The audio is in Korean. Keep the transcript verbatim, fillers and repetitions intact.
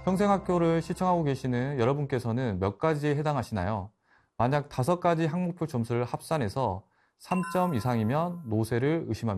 평생학교를 시청하고 계시는 여러분께서는 몇 가지에 해당하시나요? 만약 다섯 가지 항목표 점수를 합산해서 삼 점 이상이면 노쇠를 의심합니다.